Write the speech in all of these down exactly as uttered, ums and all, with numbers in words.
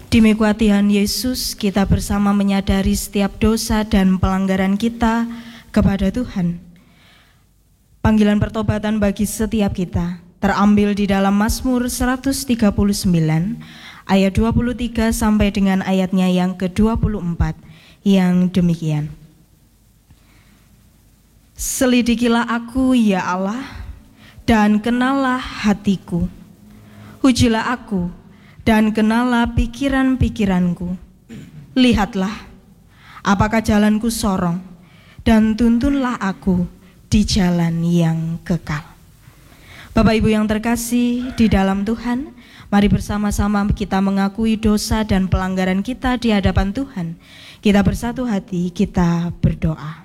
Demi kuat Tuhan Yesus, kita bersama menyadari setiap dosa dan pelanggaran kita kepada Tuhan. Panggilan pertobatan bagi setiap kita terambil di dalam Mazmur seratus tiga puluh sembilan ayat dua puluh tiga sampai dengan ayatnya yang ke dua puluh empat yang demikian. Selidikilah aku ya Allah, dan kenalah hatiku. Ujilah aku dan kenalah pikiran-pikiranku. Lihatlah, apakah jalanku sorong, dan tuntunlah aku di jalan yang kekal. Bapak Ibu yang terkasih di dalam Tuhan, mari bersama-sama kita mengakui dosa dan pelanggaran kita di hadapan Tuhan. Kita bersatu hati, kita berdoa.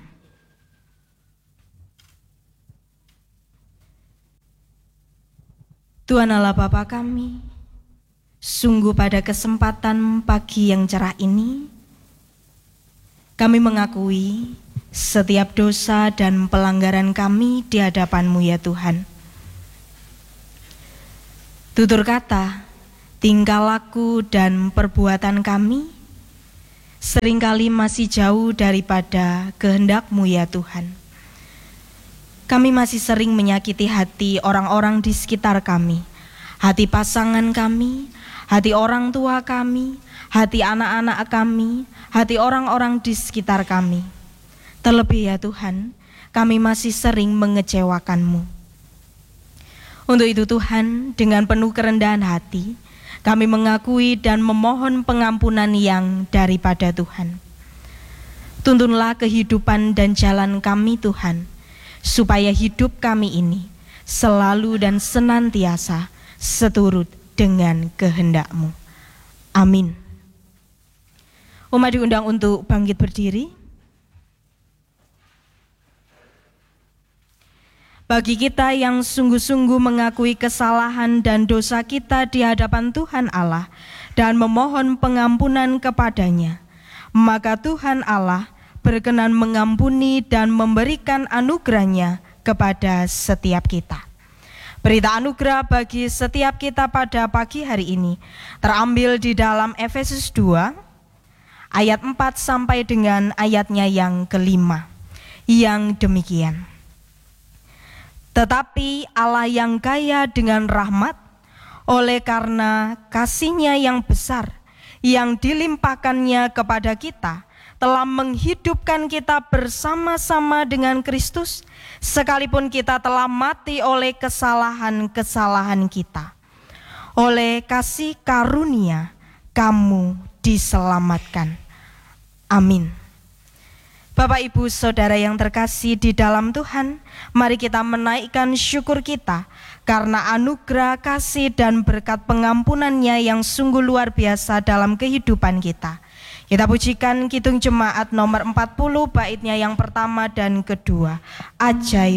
Tuhan Allah Bapa kami, sungguh pada kesempatan pagi yang cerah ini, kami mengakui setiap dosa dan pelanggaran kami di hadapan-Mu ya Tuhan. Tutur kata, tingkah laku dan perbuatan kami seringkali masih jauh daripada kehendak-Mu ya Tuhan. Kami masih sering menyakiti hati orang-orang di sekitar kami, hati pasangan kami, hati orang tua kami, hati anak-anak kami, hati orang-orang di sekitar kami. Terlebih ya Tuhan, kami masih sering mengecewakan-Mu. Untuk itu Tuhan, dengan penuh kerendahan hati, kami mengakui dan memohon pengampunan yang daripada Tuhan. Tuntunlah kehidupan dan jalan kami Tuhan, supaya hidup kami ini selalu dan senantiasa seturut dengan kehendak-Mu. Amin. Umat diundang untuk bangkit berdiri. Bagi kita yang sungguh-sungguh mengakui kesalahan dan dosa kita di hadapan Tuhan Allah dan memohon pengampunan kepadanya, maka Tuhan Allah berkenan mengampuni dan memberikan anugerah-Nya kepada setiap kita. Berita anugerah bagi setiap kita pada pagi hari ini terambil di dalam Efesus dua ayat empat sampai dengan ayatnya yang kelima yang demikian. Tetapi Allah yang kaya dengan rahmat, oleh karena kasih-Nya yang besar yang dilimpahkan-Nya kepada kita, telah menghidupkan kita bersama-sama dengan Kristus, sekalipun kita telah mati oleh kesalahan-kesalahan kita. Oleh kasih karunia kamu diselamatkan. Amin. Bapak Ibu Saudara yang terkasih di dalam Tuhan, mari kita menaikkan syukur kita karena anugerah kasih dan berkat pengampunan-Nya yang sungguh luar biasa dalam kehidupan kita. Kita pujikan Kidung Jemaat nomor empat puluh baitnya yang pertama dan kedua. Ajaib